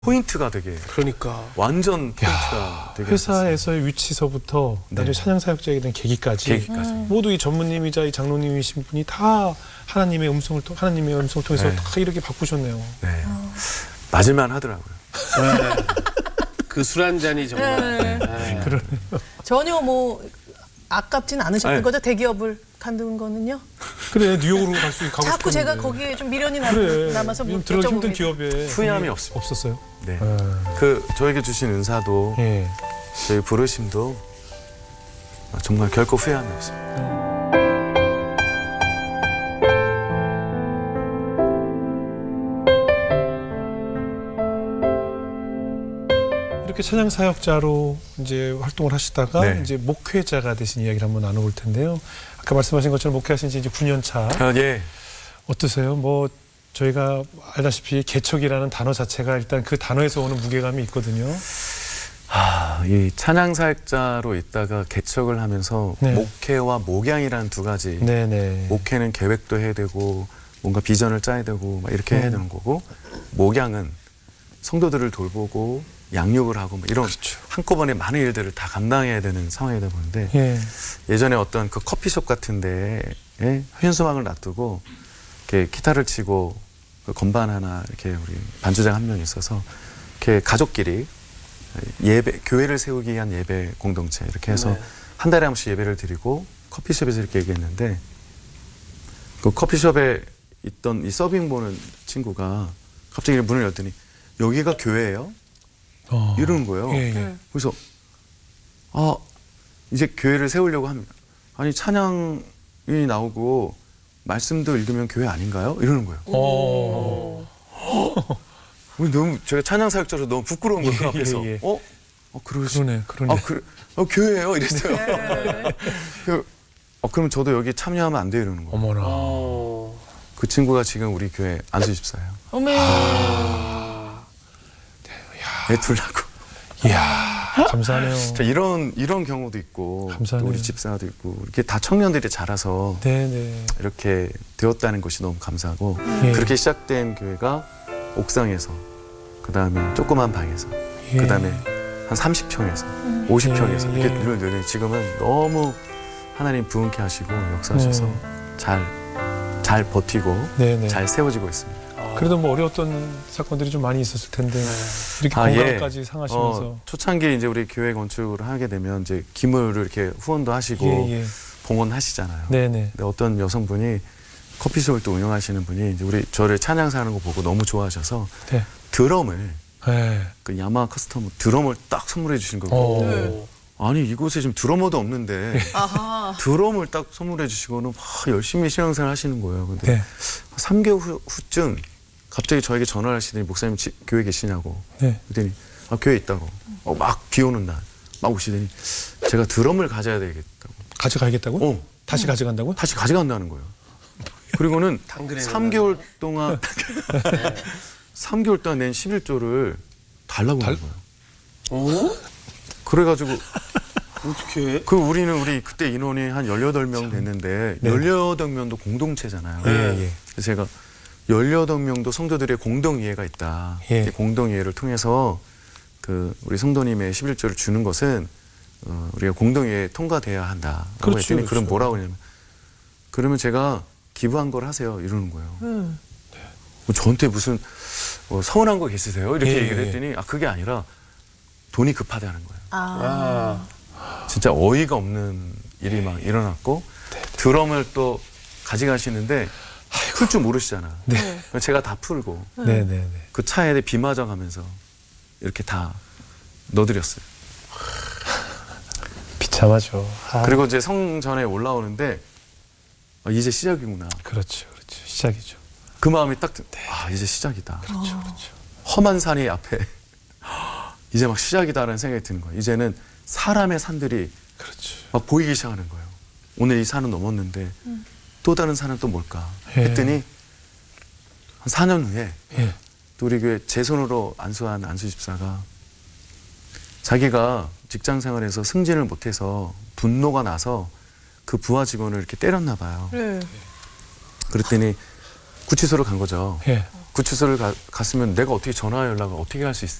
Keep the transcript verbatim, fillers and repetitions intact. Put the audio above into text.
포인트가 되게 그러니까 완전 포인트가 야, 되게 회사에서의 위치서부터 네. 나중에 찬양 사역자에게 된 계기까지, 계기까지. 음. 모두 이 전무님이자 이 장로님이신 분이 다 하나님의 음성을 통 하나님의 음성을 통해서 네. 다 이렇게 바꾸셨네요. 네. 맞을만 하더라고요. 네. 그 술 한 잔이 정말. 네. 네. 그러네요. 전혀 뭐 아깝진 않으셨던 아니. 거죠? 대기업을 간둔 거는요? 그래, 뉴욕으로 갈 수 가고 자꾸 제가 싶었는데. 거기에 좀 미련이 남, 그래, 남아서 뭐 들어 힘든 여쭤봅니다. 기업에 후회함이 돈이 없습니다. 없었어요. 네. 아, 그 저에게 주신 은사도 예. 저희 부르심도 정말 결코 후회함이 없습니다. 이렇게 찬양 사역자로 이제 활동을 하시다가 네. 이제 목회자가 되신 이야기를 한번 나눠볼 텐데요. 아까 말씀하신 것처럼 목회하신 지 이제 구 년 차. 아, 예. 어떠세요? 뭐 저희가 알다시피 개척이라는 단어 자체가 일단 그 단어에서 오는 무게감이 있거든요. 아, 이 찬양 사역자로 있다가 개척을 하면서 네. 목회와 목양이라는 두 가지. 네네. 목회는 계획도 해야 되고 뭔가 비전을 짜야 되고 막 이렇게 음. 해야 되는 거고, 목양은 성도들을 돌보고 양육을 하고 막 이런 그렇죠. 한꺼번에 많은 일들을 다 감당해야 되는 상황이 되다 보는데, 예. 예전에 어떤 그 커피숍 같은 데에 현수막을 놔두고 이렇게 기타를 치고 그 건반 하나 이렇게 우리 반주장 한 명 있어서 이렇게 가족끼리 예배, 교회를 세우기 위한 예배 공동체 이렇게 해서 네. 한 달에 한 번씩 예배를 드리고 커피숍에서 이렇게 얘기했는데, 그 커피숍에 있던 이 서빙 보는 친구가 갑자기 문을 열더니 여기가 교회예요? 어. 이러는 거예요. 예, 예. 그래서 아, 이제 교회를 세우려고 합니다. 아니 찬양이 나오고 말씀도 읽으면 교회 아닌가요? 이러는 거예요. 어. 우리 너무 제가 찬양 사역자로 너무 부끄러운 거예요. 그 예, 앞에서. 예, 예. 어? 어 그러시. 그러네, 그러네. 아 그래. 어 교회예요. 이랬어요. 그, 어 그럼 저도 여기 참여하면 안 돼요 이러는 거예요. 어머나. 어. 그 친구가 지금 우리 교회 안수 집사예요. 어메. 애 둘라고. 이야, 감사하네요. 자, 이런 이런 경우도 있고, 또 감사하네요. 우리 집사도 있고, 이렇게 다 청년들이 자라서 네네. 이렇게 되었다는 것이 너무 감사하고, 예. 그렇게 시작된 교회가 옥상에서, 그 다음에 조그만 방에서, 예. 그 다음에 한 삼십 평에서, 오십 평에서 예, 이렇게 예. 늘을 늘이 지금은 너무 하나님 부흥케 하시고 역사하셔서 네. 잘, 잘 버티고 네네. 잘 세워지고 있습니다. 그래도 뭐 어려웠던 사건들이 좀 많이 있었을 텐데 이렇게 아, 건강까지 예. 상하시면서. 어, 초창기 이제 우리 교회 건축을 하게 되면 이제 기물을 이렇게 후원도 하시고 예, 예. 봉헌하시잖아요. 네네. 근데 어떤 여성분이 커피숍을 또 운영하시는 분이 이제 우리 저를 찬양사하는 거 보고 너무 좋아하셔서 네. 드럼을, 네. 그 야마 커스텀 드럼을 딱 선물해 주신 거고, 어. 네. 아니 이곳에 지금 드러머도 없는데 아하. 드럼을 딱 선물해 주시고는 막 열심히 신앙생활 하시는 거예요. 근데 네. 삼 개월 후, 후쯤 갑자기 저에게 전화를 하시더니 목사님 지, 교회 계시냐고. 네. 그랬더니 아, 교회 있다고. 어, 막 비 오는 날 막 오시더니 제가 드럼을 가져야 되겠다고. 가져가야겠다고? 어, 다시 가져간다고? 다시 가져간다는 거예요. 그리고는 당근에 삼 개월 동안 삼 개월 동안 낸 십일 조를 달라고 달- 하는 거예요. 어? 그래가지고 어떻게? 그 우리는 우리 그때 인원이 한 열여덟 명 됐는데 네. 열여덟 명도 공동체잖아요. 예, 예. 그래서 제가 열여덟 명도 성도들의 공동 이해가 있다. 예. 이 공동 이해를 통해서 그 우리 성도님의 십일 조를 주는 것은 어, 우리가 공동 이해 통과돼야 한다라고 그렇죠, 했더니 그렇죠. 그럼 뭐라고 하냐면, 그러면 제가 기부한 걸 하세요 이러는 거예요. 음. 뭐 저한테 무슨 어, 서운한 거 계시세요? 이렇게 예, 얘기를 예. 했더니 아 그게 아니라 돈이 급하다는 거예요. 아. 아. 진짜 어이가 없는 일이 막 일어났고, 드럼을 또 가져가시는데 풀 줄 모르시잖아. 네. 제가 다 풀고 네네네. 그 차에 비 맞아가면서 이렇게 다 넣어드렸어요. 비참하죠. 아, 그리고 이제 성전에 올라오는데 아, 이제 시작이구나. 그렇죠, 그렇죠. 시작이죠. 그 마음이 딱 드- 아 이제 시작이다. 그렇죠, 그렇죠. 험한 산이 앞에 이제 막 시작이다라는 생각이 드는 거예요. 이제는 사람의 산들이 그렇죠. 막 보이기 시작하는 거예요. 오늘 이 산은 넘었는데 또 다른 산은 또 뭘까 예. 했더니 한 사 년 후에 예. 또 우리 교회 제 손으로 안수한 안수 집사가 자기가 직장 생활에서 승진을 못해서 분노가 나서 그 부하 직원을 이렇게 때렸나 봐요. 네. 그랬더니 구치소로 간 거죠. 예. 구치소를 가, 갔으면 내가 어떻게 전화 연락을 어떻게 할 수